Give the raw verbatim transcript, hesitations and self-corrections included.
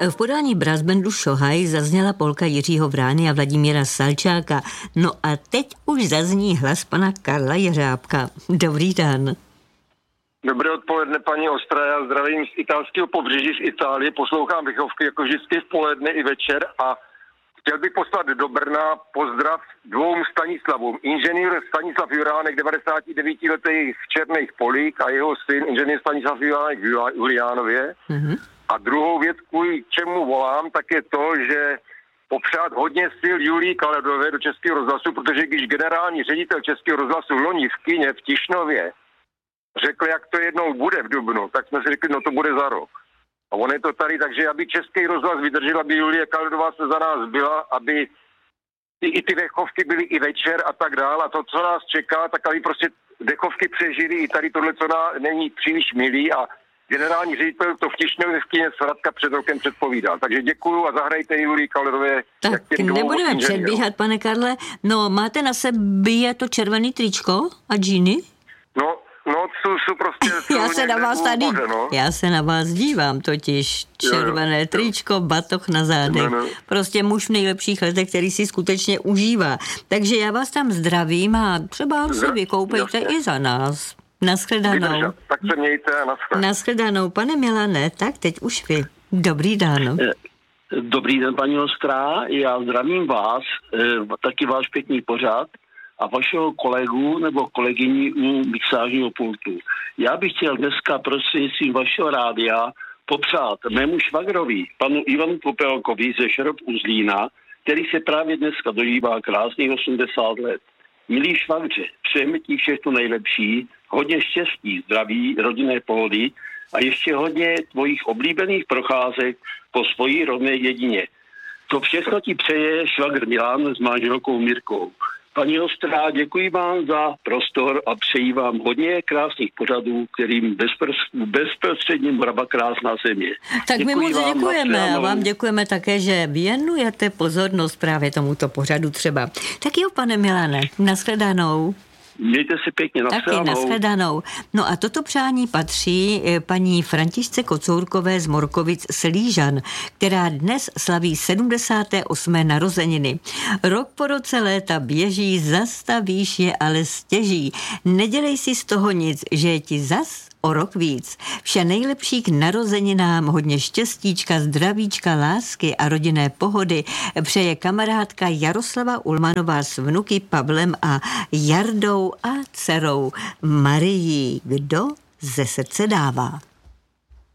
V podání brassbandu Šohaj zazněla polka Jiřího Vrány a Vladimíra Salčáka. No a teď už zazní hlas pana Karla Jeřábka. Dobrý den. Dobré odpoledne, paní Ostrá, já zdravím z italského pobřeží z Itálie, poslouchám Vychovky jako vždycky v poledne i večer a chtěl bych poslat do Brna pozdrav dvou Stanislavům. Inženýr Stanislav Juránek, devadesátidevítiletý v Černých polích a jeho syn, inženýr Stanislav Juránek v Juliánově. Mm-hmm. A druhou věc, kvůli čemu volám, tak je to, že popřát hodně sil Julii Kaledové do Českého rozhlasu, protože když generální ředitel Českého rozhlasu loni v kině v Tišnově řekl, jak to jednou bude v dubnu, tak jsme si řekli, no to bude za rok. A on je to tady, takže aby Český rozhlas vydržel, aby Julie Kaledová se za nás byla, aby i, i ty dechovky byly i večer a tak dál. A to, co nás čeká, tak aby prostě dechovky přežili i tady tohle, co ná, není příliš milý a generální ředitel to v Tišnově v kině Svratka před rokem předpovídal. Takže děkuju a zahrajte Julii Kaledové. Tak nebudeme předbíhat, pane Karle. No, máte na sobě to červený tričko a džíny? No, No, jsou, jsou prostě... já se na vás tady, moře, no. já se na vás dívám totiž. Červené jo, jo, tričko, batoh na zádech. No, no. Prostě muž v nejlepších letech, který si skutečně užívá. Takže já vás tam zdravím a třeba no, se vykoupejte jasně. i za nás. Naschledanou. Tak se mějte a naschledanou. Naschledanou. Pane Milane, tak teď už vy. Dobrý den. Dobrý den, paní Ostrá. Já zdravím vás, taky váš pěkný pořad a vašeho kolegu nebo kolegyni u mixážního pultu. Já bych chtěl dneska prostřednictvím vašeho rádia popřát mému švagrovi, panu Ivanu Popelkovi ze Šrob u Zlína, který se právě dneska dožívá krásných osmdesát let. Milý švagře, přejeme ti všechno nejlepší, hodně štěstí, zdraví, rodinné pohody a ještě hodně tvojich oblíbených procházek po svojí rodné jedině. To všechno ti přeje švagr Milan s manželkou Mirkou. Paní Ostrá, děkuji vám za prostor a přeji vám hodně krásných pořadů, kterým bezpr- bezprostředně Morava krásná země. Tak děkuji my moc děkujeme a vám děkujeme také, že věnujete pozornost právě tomuto pořadu třeba. Tak jo, pane Milane, nashledanou. Mějte se pěkně, nashledanou. Taky nashledanou. No a toto přání patří paní Františce Kocourkové z Morkovic Slížan, která dnes slaví sedmdesáté osmé narozeniny. Rok po roce léta běží, zastavíš je ale stěží. Nedělej si z toho nic, že je ti zas o rok víc. Vše nejlepší k narozeninám, hodně štěstíčka, zdravíčka, lásky a rodinné pohody přeje kamarádka Jaroslava Ulmanová s vnuky Pavlem a Jardou a dcerou Marií. Kdo ze srdce dává.